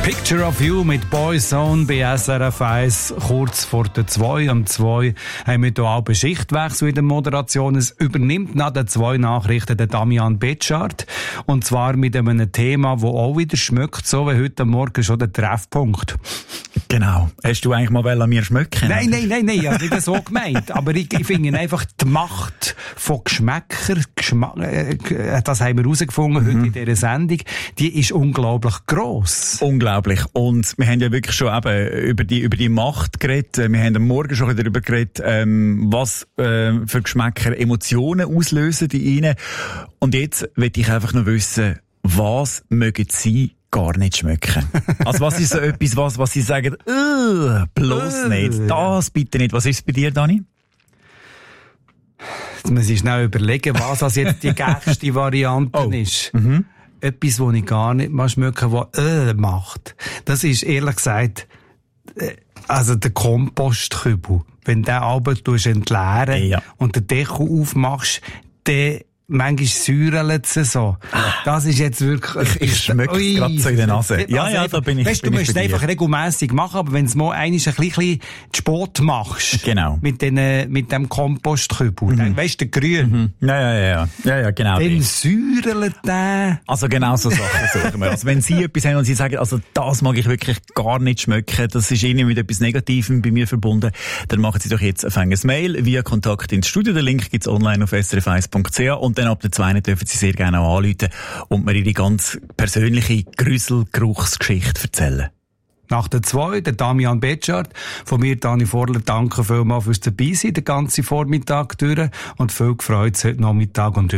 Picture of You mit Boyzone bei SRF 1, kurz vor der 2. Am 2 haben wir hier auch einen Schichtwechsel in der Moderation. Es übernimmt nach den 2 Nachrichten der Damian Betschart. Und zwar mit einem Thema, das auch wieder schmeckt, so wie heute Morgen schon der Treffpunkt. Genau. Hast du eigentlich mal an mir schmecken? Nein, ich habe nicht so gemeint. Aber ich finde einfach die Macht von Geschmäcker, das haben wir herausgefunden heute in dieser Sendung, die ist unglaublich gross. Unglaublich. Und wir haben ja wirklich schon eben über die Macht geredet. Wir haben am Morgen schon darüber geredet, was für Geschmäcker Emotionen auslösen in ihnen. Und jetzt will ich einfach noch wissen, was mögen Sie gar nicht schmecken? Also was ist so etwas, was Sie sagen, bloß nicht, das bitte nicht. Was ist es bei dir, Dani? Jetzt muss ich schnell überlegen, was das jetzt die gängigste Variante ist. Etwas, das ich gar nicht mal schmecken, was macht. Das ist ehrlich gesagt, also der Kompostkübel. Wenn du den Abend entleeren und den Deckel aufmachst, dann manchmal säurelt es so. Das ist jetzt wirklich... Ich schmecke es gerade so in der Nase. Ja, da bin ich. Weißt, du musst es einfach regelmässig machen, aber wenn du mal einmal ein bisschen Sport machst, genau, mit dem Kompostkübel, dann, weißt du, der Grün. Ja, genau. Dann säurelt der. Also genau so Sachen suchen wir. Also wenn Sie etwas haben und Sie sagen, also das mag ich wirklich gar nicht schmecken, das ist irgendwie mit etwas Negativem bei mir verbunden, dann machen Sie doch jetzt ein Mail via Kontakt ins Studio. Der Link gibt's online auf srf1.ch und dann ab der 2. dürfen Sie sehr gerne auch anrufen und mir Ihre ganz persönliche Grüsselgeruchsgeschichte erzählen. Nach der 2, der Damian Betschart. Von mir, Dani Vorler, danke vielmals fürs Dabeisein, den ganzen Vormittag durch. Und viel gefreut heute Nachmittag und